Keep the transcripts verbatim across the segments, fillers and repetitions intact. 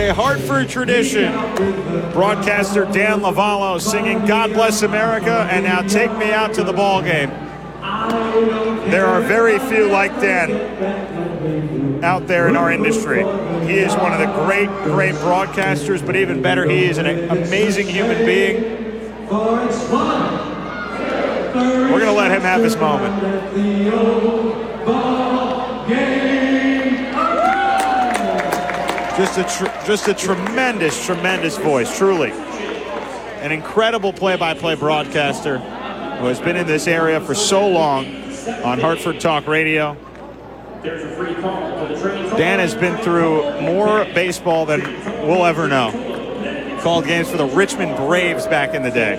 a Hartford tradition. Broadcaster Dan Lovallo singing God Bless America and now Take Me Out to the Ball Game. There are very few like Dan out there in our industry. He is one of the great, great broadcasters, but even better, he is an amazing human being. We're going to let him have his moment. Just a tr- just a tremendous, tremendous voice, truly. An incredible play-by-play broadcaster who has been in this area for so long on Hartford Talk Radio. Dan has been through more baseball than we'll ever know. Called games for the Richmond Braves back in the day.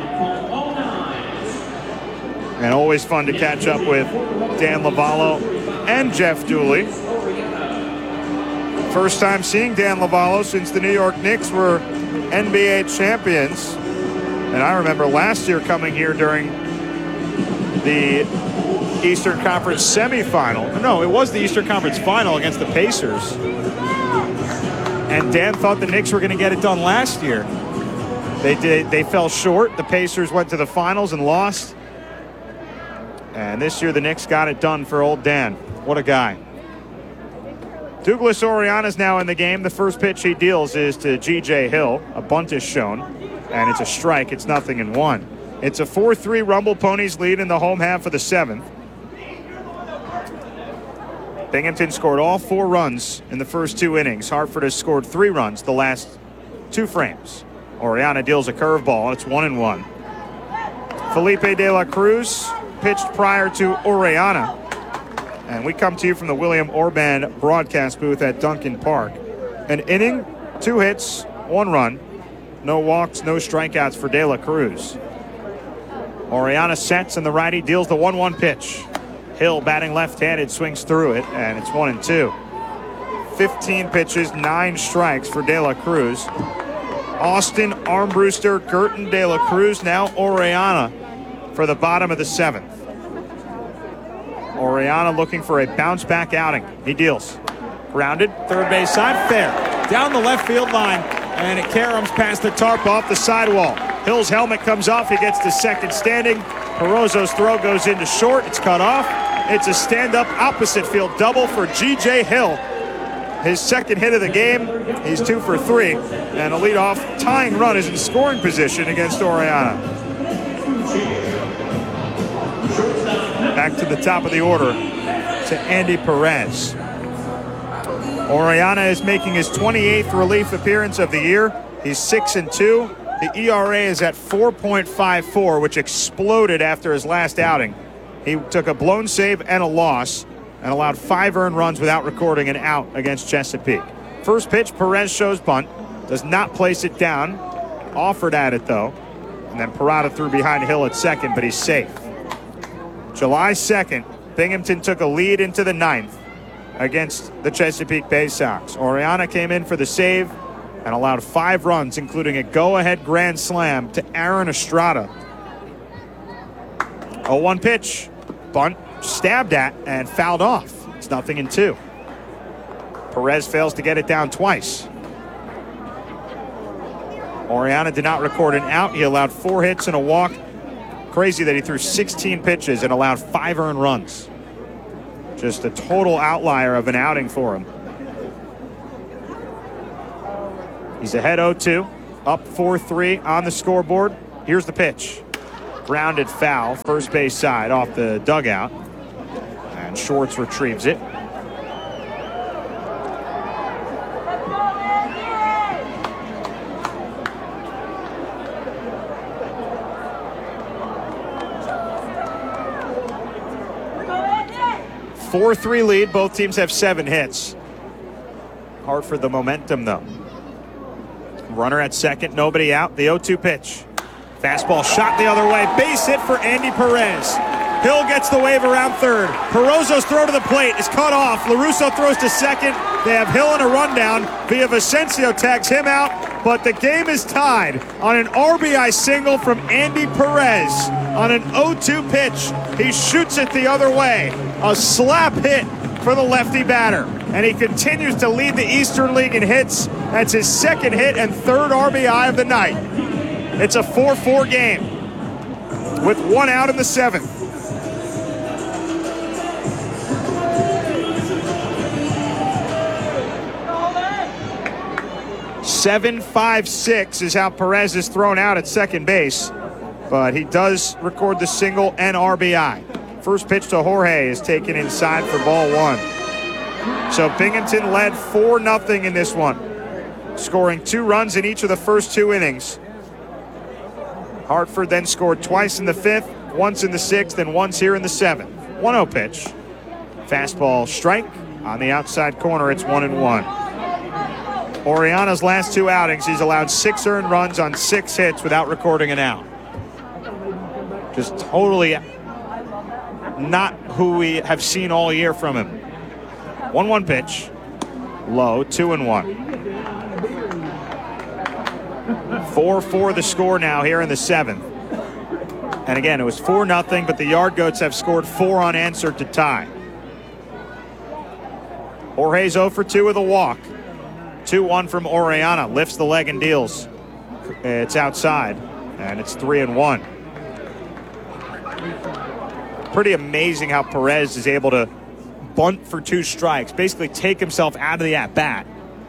And always fun to catch up with Dan Lovallo and Jeff Dooley. First time seeing Dan Lovallo since the New York Knicks were N B A champions. And I remember last year coming here during the Eastern Conference semifinal. No, it was the Eastern Conference final against the Pacers. And Dan thought the Knicks were going to get it done last year. They did. They fell short. The Pacers went to the finals and lost. And this year the Knicks got it done for old Dan. What a guy. Douglas Oriana is now in the game. The first pitch he deals is to G J Hill. A bunt is shown, and it's a strike. It's nothing in one. It's a four three Rumble Ponies lead in the home half of the seventh. Binghamton scored all four runs in the first two innings. Hartford has scored three runs the last two frames. Oriana deals a curveball, and it's one and one. Felipe de la Cruz pitched prior to Oriana. And we come to you from the William Orban broadcast booth at Duncan Park. An inning, two hits, one run. No walks, no strikeouts for De La Cruz. Oriana sets and the righty deals the one one pitch. Hill batting left-handed swings through it, and it's one and two. fifteen pitches, nine strikes for De La Cruz. Austin, Armbruster, Girton, De La Cruz, now Oriana for the bottom of the seventh. Oriana looking for a bounce-back outing. He deals. Grounded, third base side, fair. Down the left field line, and it caroms past the tarp off the sidewall. Hill's helmet comes off. He gets to second standing. Perozzo's throw goes into short. It's cut off. It's a stand-up opposite field double for G J Hill. His second hit of the game. He's two for three. And a leadoff tying run is in scoring position against Oriana. Back to the top of the order to Andy Perez. Oriana is making his twenty-eighth relief appearance of the year. He's six and two. The E R A is at four point five four, which exploded after his last outing. He took a blown save and a loss and allowed five earned runs without recording an out against Chesapeake. First pitch, Perez shows bunt, does not place it down. Offered at it though, and then Parada threw behind Hill at second, but he's safe. July second, Binghamton took a lead into the ninth against the Chesapeake Bay Sox. Oriana came in for the save and allowed five runs, including a go-ahead grand slam to Aaron Estrada. oh one pitch, bunt, stabbed at, and fouled off. It's nothing in two. Perez fails to get it down twice. Oriana did not record an out. He allowed four hits and a walk. Crazy that he threw sixteen pitches and allowed five earned runs. Just a total outlier of an outing for him. He's ahead oh two, up four three on the scoreboard. Here's the pitch. Grounded foul, first base side off the dugout. And Schwartz retrieves it. four three lead. Both teams have seven hits. Hartford the momentum, though. Runner at second, nobody out. The oh two pitch. Fastball shot the other way. Base hit for Andy Perez. Hill gets the wave around third. Perozzo's throw to the plate is cut off. LaRusso throws to second. They have Hill in a rundown. Villavicencio tags him out, but the game is tied on an R B I single from Andy Perez on an oh two pitch. He shoots it the other way. A slap hit for the lefty batter. and he continues to lead the Eastern League in hits. That's his second hit and third R B I of the night. It's a four four game with one out in the seventh. seven five six is how Perez is thrown out at second base, but he does record the single and R B I. First pitch to Jorge is taken inside for ball one. So Binghamton led four nothing in this one, scoring two runs in each of the first two innings. Hartford then scored twice in the fifth, once in the sixth, and once here in the seventh. one oh pitch. Fastball strike on the outside corner. It's one and one. Orellana's last two outings, he's allowed six earned runs on six hits without recording an out. Just totally not who we have seen all year from him. one one pitch. Low, two and one. four four the score now here in the seventh. And again, it was four nothing, but the Yard Goats have scored four unanswered to tie. Jorge's oh for two with a walk. two one from Orellana. Lifts the leg and deals. It's outside, and it's three and one. Pretty amazing how Perez is able to bunt for two strikes, basically take himself out of the at-bat.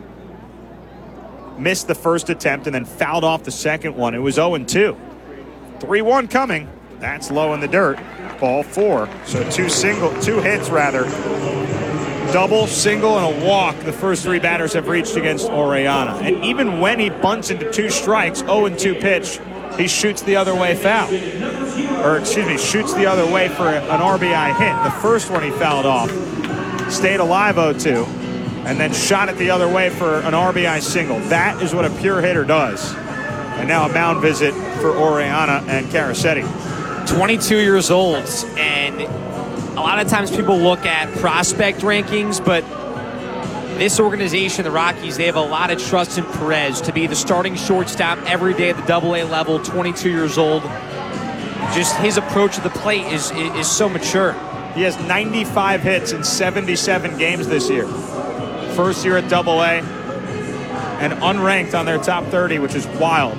Missed the first attempt and then fouled off the second one. It was oh and two. three one coming. That's low in the dirt. Ball four. So two single, two hits rather. Double, single, and a walk the first three batters have reached against Orellana. And even when he bunts into two strikes, oh and two pitch, he shoots the other way foul. Or excuse me, shoots the other way for an R B I hit. The first one he fouled off. Stayed alive oh two. And then shot it the other way for an R B I single. That is what a pure hitter does. And now a mound visit for Orellana and Caracetti. twenty-two years old, and a lot of times people look at prospect rankings, but this organization, the Rockies, they have a lot of trust in Perez to be the starting shortstop every day at the double A level, twenty-two years old. Just his approach to the plate is, is, is so mature. He has ninety-five hits in seventy-seven games this year. First year at double A and unranked on their top thirty, which is wild.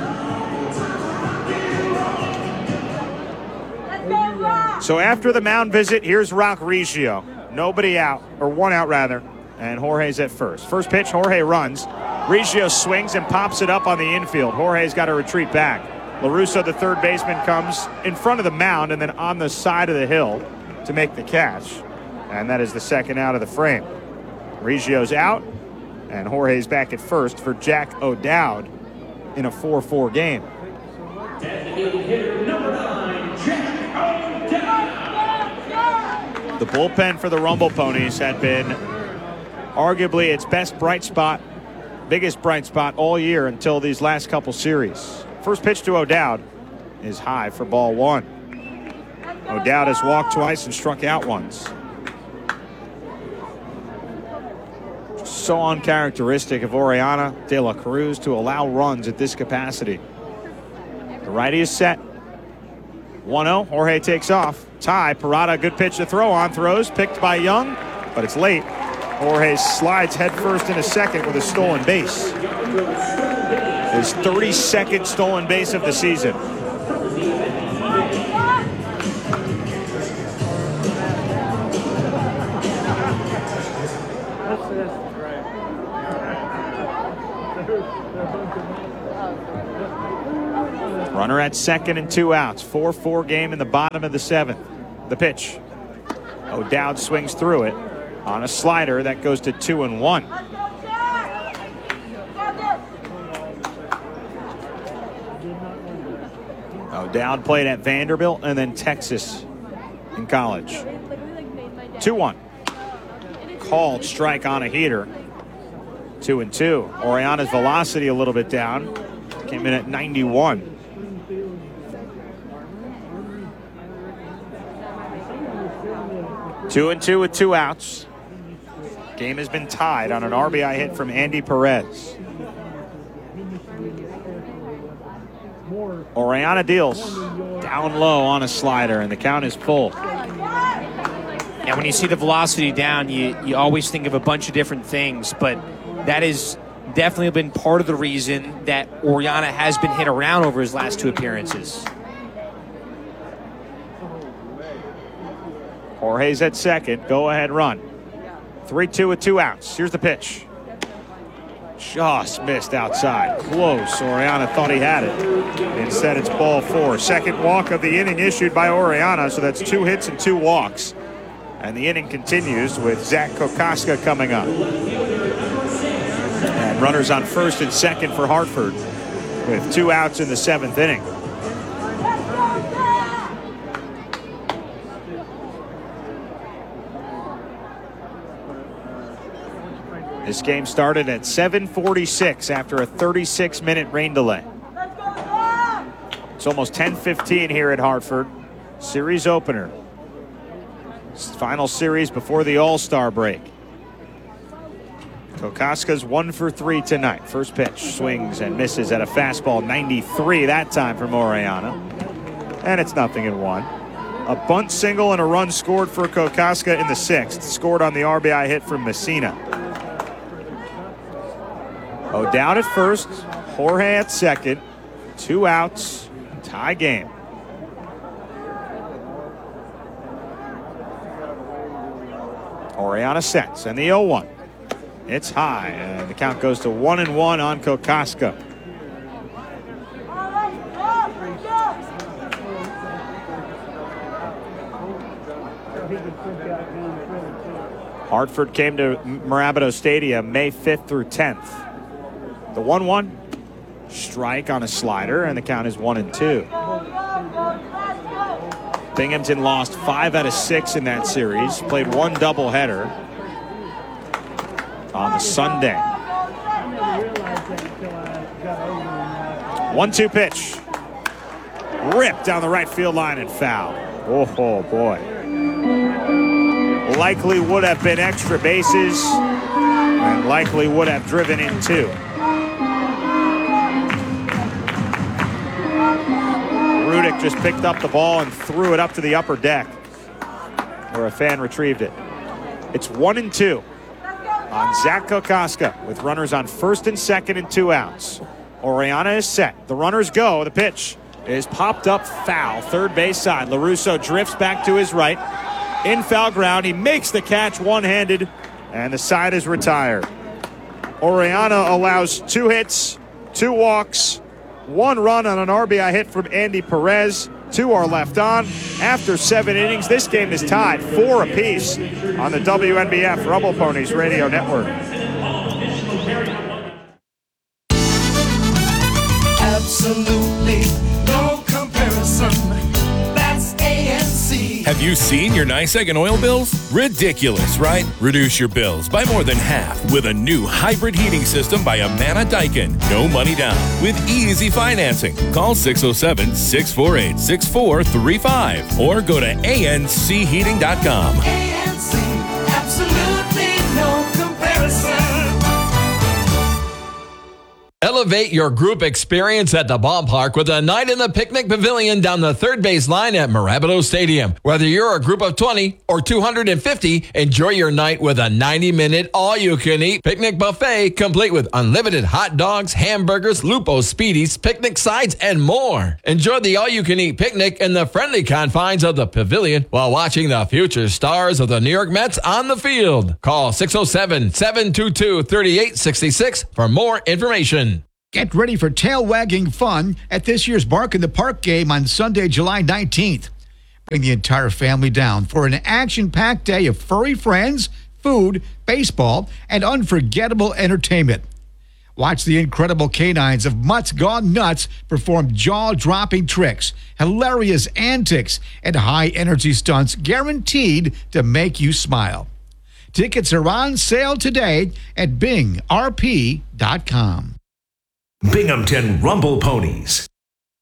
So after the mound visit, here's Rock Reggio. Nobody out, or one out rather, and Jorge's at first. First pitch, Jorge runs. Reggio swings and pops it up on the infield. Jorge's got to retreat back. LaRusso, the third baseman, comes in front of the mound and then on the side of the hill to make the catch. And that is the second out of the frame. Reggio's out, and Jorge's back at first for Jack O'Dowd in a four four game. The bullpen for the Rumble Ponies had been arguably its best bright spot, biggest bright spot all year until these last couple series. First pitch to O'Dowd is high for ball one. O'Dowd has walked twice and struck out once. So uncharacteristic of Orellana, De La Cruz to allow runs at this capacity. The righty is set. one oh, Jorge takes off. Tie, Parada, good pitch to throw on. Throws, picked by Young, but it's late. Jorge slides headfirst into second with a stolen base. His thirty-second stolen base of the season. Runner at second and two outs. four four game in the bottom of the seventh. The pitch. O'Dowd swings through it on a slider that goes to two and one. O'Dowd played at Vanderbilt and then Texas in college. two one. Called strike on a heater. two and two. Orellana's velocity a little bit down. Came in at ninety-one. Two and two with two outs. Game has been tied on an R B I hit from Andy Perez. Orellana deals down low on a slider, and the count is full. Now, when you see the velocity down, you, you always think of a bunch of different things, but that has definitely been part of the reason that Orellana has been hit around over his last two appearances. Jorge's at second. Go ahead run. three two with two outs. Here's the pitch. Just missed outside. Close. Orellana thought he had it. Instead, it's ball four. Second walk of the inning issued by Orellana, so that's two hits and two walks. And the inning continues with Zach Kokoska coming up. And runners on first and second for Hartford with two outs in the seventh inning. This game started at seven forty-six after a thirty-six minute rain delay. It's almost ten fifteen here at Hartford. Series opener. Final series before the All-Star break. Kokoska's one for three tonight. First pitch swings and misses at a fastball. ninety-three that time from Orellana. And it's nothing in one. A bunt single and a run scored for Kokoska in the sixth. Scored on the R B I hit from Messina. Oh, down at first, Jorge at second, two outs, tie game. Orellana sets, and the oh one. It's high, and the count goes to one and one on Kokoska. Hartford came to Marabito Stadium May fifth through tenth. The one one, strike on a slider, and the count is one and two. Binghamton lost five out of six in that series, played one doubleheader on the Sunday. one two pitch. Ripped down the right field line and foul. Oh, oh boy. Likely would have been extra bases and likely would have driven in two. Rudick just picked up the ball and threw it up to the upper deck where a fan retrieved it. It's one and two on Zach Kokoska with runners on first and second and two outs. Orellana is set. The runners go. The pitch is popped up foul. Third base side. LaRusso drifts back to his right. In foul ground. He makes the catch one-handed, and the side is retired. Orellana allows two hits, two walks, one run on an R B I hit from Andy Perez. Two are left on. After seven innings, this game is tied four apiece on the W N B F Rumble Ponies Radio Network. Absolutely no comparison. That's A N C. Have you seen your NYSEG and oil bills? Ridiculous, right? Reduce your bills by more than half with a new hybrid heating system by Amana Daikin. No money down with easy financing. Call six oh seven, six four eight, six four three five or go to A N C heating dot com. A N C, absolutely no comparison. Elevate your group experience at the ballpark with a night in the picnic pavilion down the third base line at Marabito Stadium. Whether you're a group of twenty or two hundred fifty, enjoy your night with a ninety-minute all-you-can-eat picnic buffet complete with unlimited hot dogs, hamburgers, Lupo Speedies, picnic sides, and more. Enjoy the all-you-can-eat picnic in the friendly confines of the pavilion while watching the future stars of the New York Mets on the field. Call six oh seven, seven two two, three eight six six for more information. Get ready for tail-wagging fun at this year's Bark in the Park game on Sunday, July nineteenth. Bring the entire family down for an action-packed day of furry friends, food, baseball, and unforgettable entertainment. Watch the incredible canines of Mutts Gone Nuts perform jaw-dropping tricks, hilarious antics, and high-energy stunts guaranteed to make you smile. Tickets are on sale today at bing r p dot com. Binghamton Rumble Ponies.